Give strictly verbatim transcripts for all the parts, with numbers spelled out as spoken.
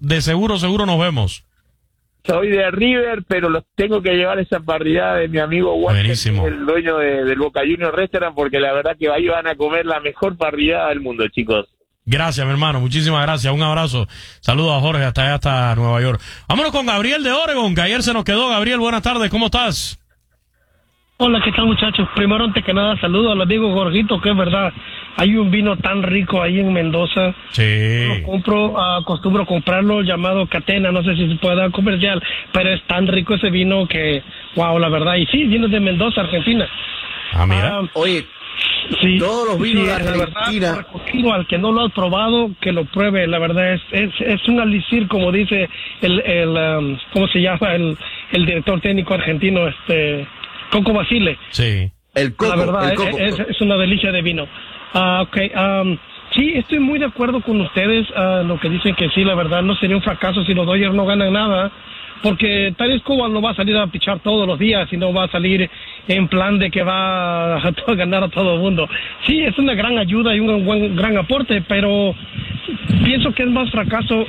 de seguro, seguro nos vemos. Soy de River, pero los tengo que llevar a esa parrillada de mi amigo Walter, Buenísimo. el dueño de, del Boca Juniors Restaurant, porque la verdad que ahí van a comer la mejor parrillada del mundo, chicos. Gracias, mi hermano, muchísimas gracias, un abrazo. Saludos a Jorge hasta allá, hasta Nueva York. Vámonos con Gabriel de Oregon, que ayer se nos quedó. Gabriel, buenas tardes, ¿cómo estás? Hola, ¿qué tal, muchachos? Primero, antes que nada, saludo al amigo Jorgito, que es verdad, hay un vino tan rico ahí en Mendoza. Sí. Lo compro, uh, acostumbro comprarlo, llamado Catena, no sé si se puede dar comercial, pero es tan rico ese vino que, wow, la verdad. Y sí, viene de Mendoza, Argentina. Ah, mira. Uh, Oye, sí, todos los vinos sí, de la Argentina. verdad, recomiendo al que no lo ha probado, que lo pruebe. La verdad es es, es un elixir, como dice el, el um, ¿cómo se llama? El, el director técnico argentino, este... Coco Basile. Sí. El coco, La verdad, el coco. Es, es una delicia de vino. Uh, ok, um, sí, estoy muy de acuerdo con ustedes, uh, lo que dicen que sí, la verdad, no sería un fracaso si los Dodgers no ganan nada, porque Tarik Skubal no va a salir a pichar todos los días, sino va a salir en plan de que va a ganar a todo el mundo. Sí, es una gran ayuda y un buen, gran aporte, pero pienso que es más fracaso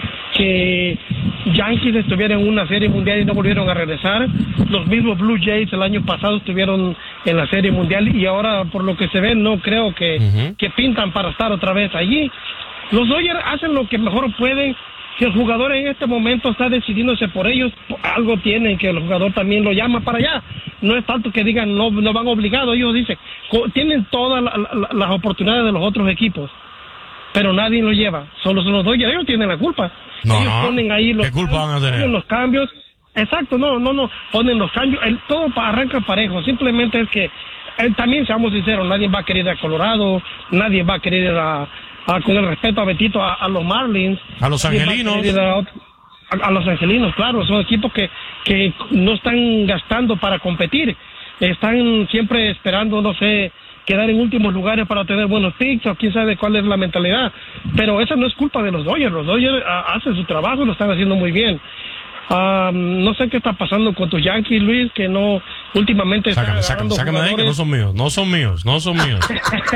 que Yankees estuvieron en una serie mundial y no volvieron a regresar. Los mismos Blue Jays el año pasado estuvieron en la serie mundial y ahora, por lo que se ve, no creo que, uh-huh. que pintan para estar otra vez allí. Los Dodgers hacen lo que mejor pueden. Si el jugador en este momento está decidiéndose por ellos, algo tienen que el jugador también lo llama para allá. No es tanto que digan no, no van obligados, ellos dicen, tienen todas la, la, las oportunidades de los otros equipos, pero nadie lo lleva. Solo son los Dodgers, ellos tienen la culpa. No, ellos no. ponen ahí los ¿Qué culpa van a tener? Ponen los cambios. Exacto, no, no, no. Ponen los cambios. El, todo arranca parejo. Simplemente es que, eh, también seamos sinceros, nadie va a querer ir a Colorado, nadie va a querer ir a, a con el respeto a Betito, a, a los Marlins. A los Angelinos. A, a, a los Angelinos, claro. Son equipos que, que no están gastando para competir. Están siempre esperando, no sé, quedar en últimos lugares para tener buenos picks, o quién sabe cuál es la mentalidad, pero esa no es culpa de los Dodgers. Los Dodgers uh, hacen su trabajo y lo están haciendo muy bien. Uh, no sé qué está pasando con tus Yankees, Luis, que no últimamente sácame, están sácame, sácame de ahí, que no son míos, no son míos, no son míos.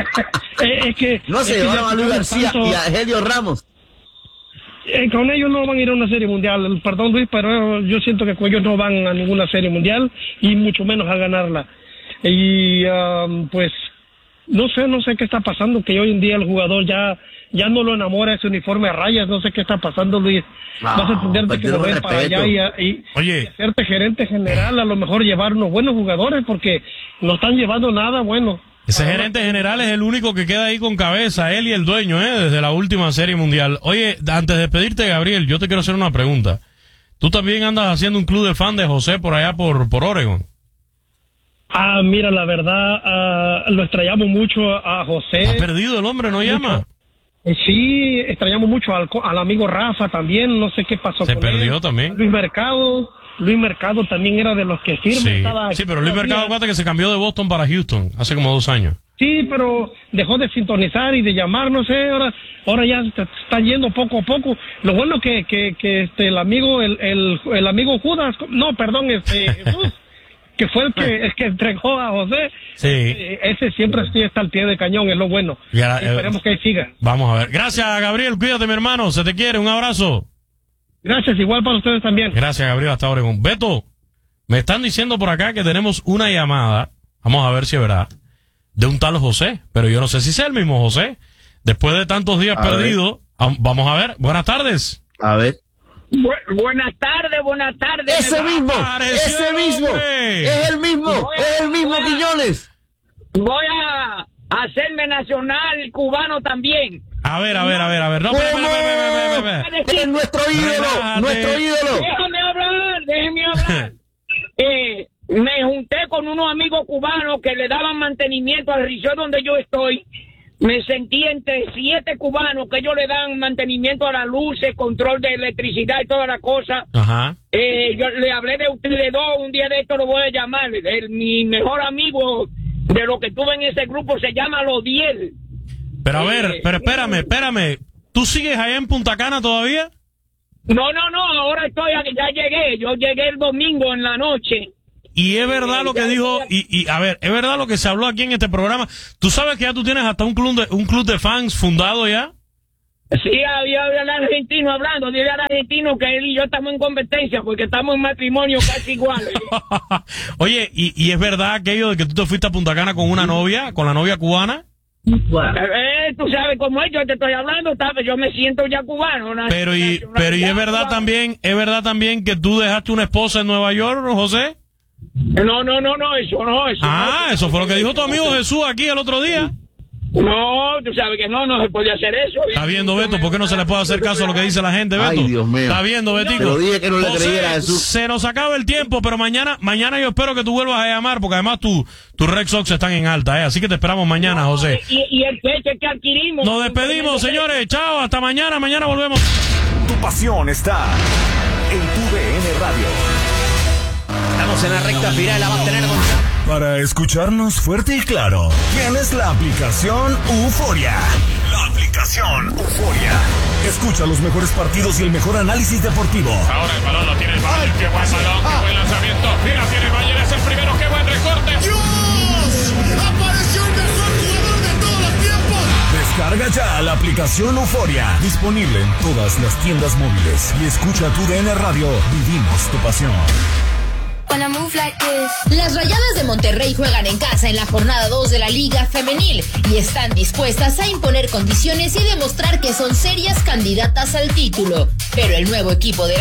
eh, es que no se llevaron a Luis García tanto... y a Helio Ramos. Eh, con ellos no van a ir a una serie mundial, perdón Luis, pero yo siento que con ellos no van a ninguna serie mundial y mucho menos a ganarla. Y uh, pues no sé, no sé qué está pasando, que hoy en día el jugador ya ya no lo enamora ese uniforme a rayas, no sé qué está pasando, Luis. No, vas a entenderte que lo ven para allá y, y, Oye. y hacerte gerente general, a lo mejor llevar unos buenos jugadores, porque no están llevando nada bueno. Ese gerente general es el único que queda ahí con cabeza, él y el dueño, ¿eh? Desde la última serie mundial. Oye, antes de despedirte, Gabriel, yo te quiero hacer una pregunta. ¿Tú también andas haciendo un club de fan de José por allá por, por Oregon? Ah, mira, la verdad, uh, lo extrañamos mucho a José. ¿Ha perdido el hombre, no llama? Eh, sí, extrañamos mucho al, al amigo Rafa también, no sé qué pasó Se con perdió él. también. Luis Mercado, Luis Mercado también era de los que firme. Sí, estaba, sí, pero Luis Mercado, acuérdate que se cambió de Boston para Houston hace como dos años. Sí, pero dejó de sintonizar y de llamar, no sé, ahora ahora ya se está yendo poco a poco. Lo bueno que que, que este el amigo el, el el amigo Judas, no, perdón, este Jesús, que fue el que el que entregó a José. Sí. Ese siempre sí está al pie de cañón, es lo bueno. Y ahora, y esperemos eh, que siga. Vamos a ver. Gracias, Gabriel, cuídate, mi hermano, se te quiere, un abrazo. Gracias, igual para ustedes también. Gracias, Gabriel, hasta Oregon. Beto, me están diciendo por acá que tenemos una llamada, vamos a ver si es verdad, de un tal José, pero yo no sé si es el mismo José. Después de tantos días perdidos, vamos a ver. Buenas tardes. A ver. Bu buenas tardes, buenas tardes. Ese mismo, ese mismo, es el mismo, es el mismo Quiñones. Voy a hacerme nacional cubano también. A ver, a ver, a ver, a ver. No, espera, espera, espera, espera, espera. Es nuestro ídolo, Relájate. nuestro ídolo. Déjame hablar, déjeme hablar. eh, me junté con unos amigos cubanos que le daban mantenimiento al resort donde yo estoy. Me sentí entre siete cubanos que ellos le dan mantenimiento a las luces, control de electricidad y toda la cosa. Ajá. Eh, yo le hablé de ustedes dos, un día de esto lo voy a llamar. El, mi mejor amigo de lo que tuve en ese grupo se llama Lodiel. Pero a ver, eh, pero espérame, espérame. ¿Tú sigues allá en Punta Cana todavía? No, no, no, ahora estoy, ya llegué. Yo llegué el domingo en la noche. Y es verdad lo que dijo, y, y a ver, es verdad lo que se habló aquí en este programa. Tú sabes que ya tú tienes hasta un club de, un club de fans fundado ya. Sí, había al argentino hablando. Dile al argentino que él y yo estamos en competencia porque estamos en matrimonio casi iguales. Oye, ¿y, ¿y es verdad aquello de que tú te fuiste a Punta Cana con una novia, con la novia cubana? Eh, tú sabes cómo es, yo te estoy hablando, ¿sabes? Yo me siento ya cubano. Una, pero y, una, pero y es verdad cubana. también, es verdad también que tú dejaste una esposa en Nueva York, José. No, no, no, no, eso no, eso Ah, no, eso fue lo que dijo tu amigo Jesús aquí el otro día. No, tú sabes que no, no se puede hacer eso. Está viendo, Beto, ¿por qué no se le puede hacer caso a lo que dice la gente, Beto? Ay, Dios mío. Está viendo, Betico. Te lo dije que no le José, creyera a Jesús. Se nos acaba el tiempo, pero mañana, mañana yo espero que tú vuelvas a llamar, porque además tu, tus Red Sox están en alta, ¿eh? Así que te esperamos mañana, no, José. Y, y el cheque que adquirimos. Nos despedimos, señores. Chao, hasta mañana. Mañana volvemos. Tu pasión está en tu D N Radio. Estamos en la recta final, la va a tener con... Para escucharnos fuerte y claro, tienes la aplicación Euforia. La aplicación Euforia. Escucha los mejores partidos y el mejor análisis deportivo. Ahora el balón lo tiene el Bayern. Qué buen balón, qué buen lanzamiento. Mira, tiene el Bayern, es el primero. Qué buen recorte. ¡Dios! ¡Apareció el mejor jugador de todos los tiempos! Descarga ya la aplicación Euforia. Disponible en todas las tiendas móviles. Y escucha tu D N Radio. Vivimos tu pasión. Las Rayadas de Monterrey juegan en casa en la jornada dos de la Liga Femenil y están dispuestas a imponer condiciones y demostrar que son serias candidatas al título. Pero el nuevo equipo de